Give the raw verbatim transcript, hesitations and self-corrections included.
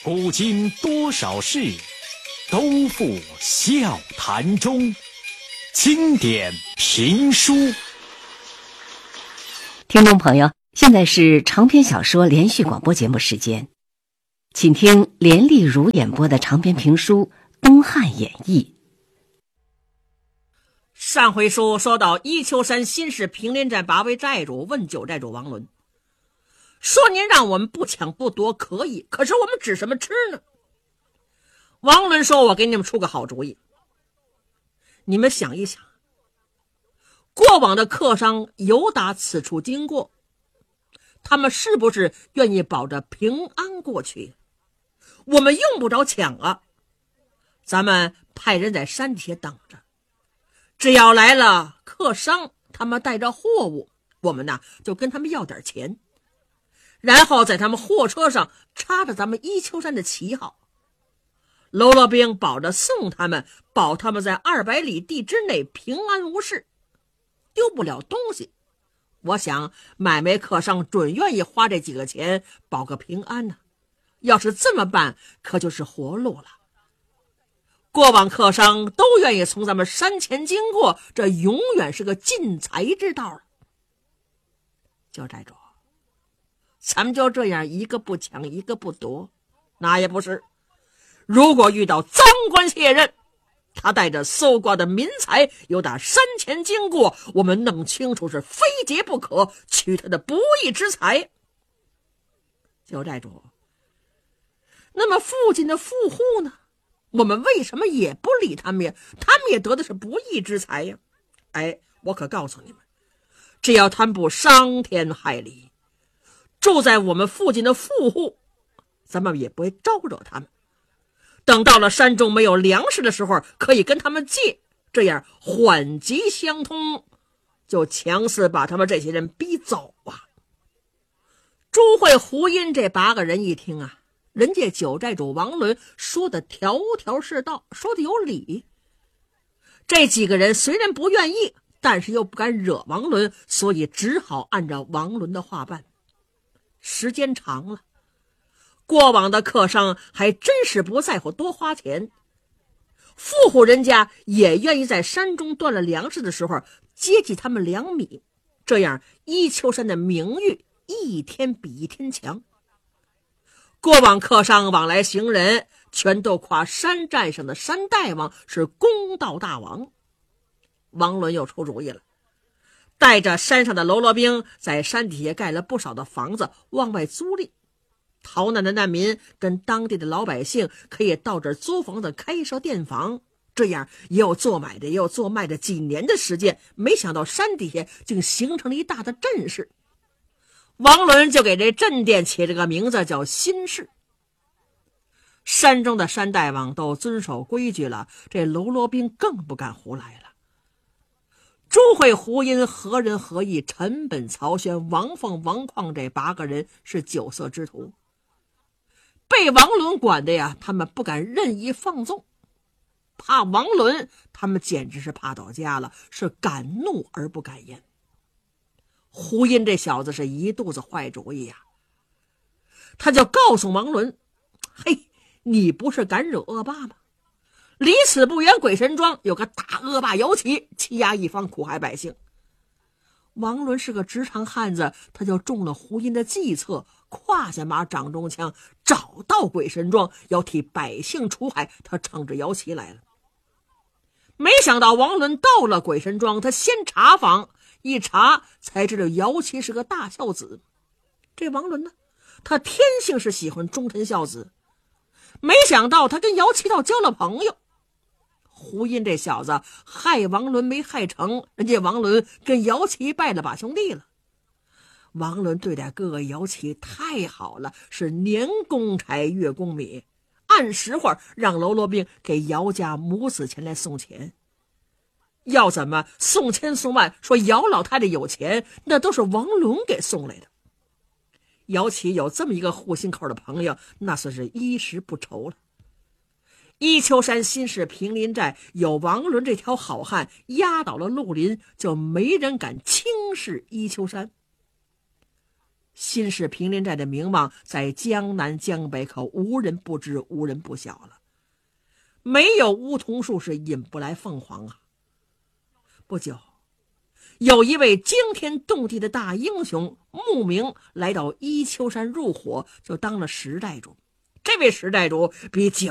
古今多少事，都付笑谈中。经典评书。 听众朋友，现在是长篇小说连续广播节目时间，请听连丽如演播的长篇评书《东汉演义》。 上回书说到伊丘山新市平林寨八位寨主问九寨主王伦，说您让我们不抢不夺可以，可是我们指什么吃呢？王伦说，我给你们出个好主意，你们想一想，过往的客商游达此处经过，他们是不是愿意保着平安过去？我们用不着抢啊，咱们派人在山底下等着，只要来了客商，他们带着货物，我们呢就跟他们要点钱，然后在他们货车上插着咱们伊丘山的旗号，喽啰兵保着送他们，保他们在二百里地之内平安无事，丢不了东西。我想买卖客商准愿意花这几个钱保个平安呢。要是这么办，可就是活路了。过往客商都愿意从咱们山前经过，这永远是个进财之道了。焦寨主，咱们就这样一个不抢一个不夺，那也不是。如果遇到赃官卸任，他带着搜刮的民财由打山前经过，我们弄清楚是非劫不可，取他的不义之财。焦寨主，那么附近的富户呢？我们为什么也不理他们呀？他们也得的是不义之财呀！哎，我可告诉你们，只要他们不伤天害理，住在我们附近的富户，咱们也不会招惹他们。等到了山中没有粮食的时候，可以跟他们借，这样缓急相通，就强势把他们这些人逼走啊！朱慧、胡因这八个人一听啊，人家九寨主王伦说的条条是道，说的有理。这几个人虽然不愿意，但是又不敢惹王伦，所以只好按照王伦的话办。时间长了，过往的客商还真是不在乎多花钱，富户人家也愿意在山中断了粮食的时候接济他们粮米，这样伊丘山的名誉一天比一天强。过往客商往来行人全都夸山寨上的山大王是公道大王。王伦又出主意了，带着山上的喽啰兵在山底下盖了不少的房子往外租赁，逃难的难民跟当地的老百姓可以到这儿租房子开设店房，这样也有做买的也有做卖的，几年的时间，没想到山底下竟形成了一大的阵势。王伦就给这镇店起了个名字叫新市。山中的山大王都遵守规矩了，这喽啰兵更不敢胡来了。朱慧、胡因何人何意，陈本、曹宣、王凤、王旷这八个人是酒色之徒，被王伦管的呀，他们不敢任意放纵，怕王伦，他们简直是怕到家了，是敢怒而不敢言。胡因这小子是一肚子坏主意呀、啊，他就告诉王伦，嘿，你不是敢惹恶霸吗？离此不远鬼神庄有个大恶霸姚琦，欺压一方苦害百姓。王伦是个直肠汉子，他就中了胡因的计策，跨下马掌中枪，找到鬼神庄要替百姓除害，他乘着姚琦来了。没想到王伦到了鬼神庄，他先查访，一查才知道姚琦是个大孝子。这王伦呢，他天性是喜欢忠臣孝子，没想到他跟姚琦倒交了朋友。胡因这小子害王伦没害成，人家王伦跟姚琦拜了把兄弟了。王伦对待哥哥姚琦太好了，是年公柴月公米，按时话让喽啰兵给姚家母子前来送钱。要怎么送千送万，说姚老太太有钱，那都是王伦给送来的。姚琦有这么一个护心口的朋友，那算是衣食不愁了。伊丘山新市平林寨有王伦这条好汉压倒了绿林，就没人敢轻视伊丘山。 新式平林寨的名望在江南江北可无人不知，无人不晓了。没有梧桐树是引不来凤凰啊。不久，有一位惊天动地的大英雄慕名来到伊丘山入伙，就当了十寨主。这位十寨主比九